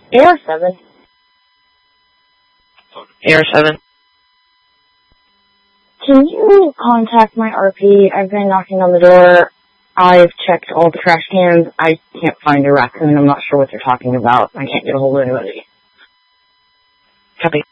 AR-7. AR-7. Can you contact my RP? I've been knocking on the door. I've checked all the trash cans. I can't find a raccoon. I'm not sure what they're talking about. I can't get a hold of anybody. Copy.